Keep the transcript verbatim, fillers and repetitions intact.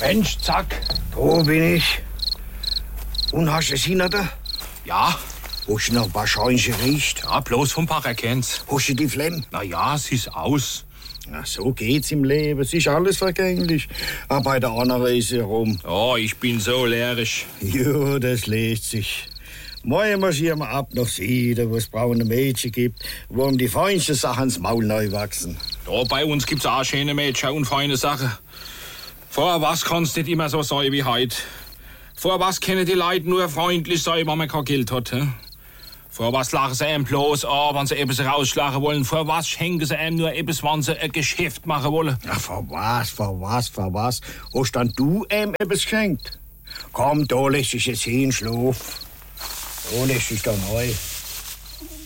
Mensch, zack, da bin ich. Und hast du es hinter dir? Ja. Hast du noch wahrscheinlich riecht? Ja, bloß vom Paar erkennt's. Hast du die Flemm? Na ja, es ist aus. Ach, so geht's im Leben. Es ist alles vergänglich. Aber bei der anderen ist er rum. Oh, ich bin so leerisch. Jo, das lässt sich. Morgen marschieren wir ab nach Süden, wo es braune Mädchen gibt, wo ihm die feinsten Sachen ins Maul neu wachsen. Da bei uns gibt's auch schöne Mädchen und feine Sachen. Vor was kann's nicht immer so sein wie heute? Vor was können die Leute nur freundlich sein, wenn man kein Geld hat? He? Vor was lachen sie einem bloß an, wenn sie etwas rausschlagen wollen? Vor was schenken sie einem nur etwas, wenn sie ein Geschäft machen wollen? Ja, vor was, vor was, vor was? Hast dann du ihm etwas geschenkt? Komm, da lässt sich jetzt hin, schlaf. Da lässt sich da neu.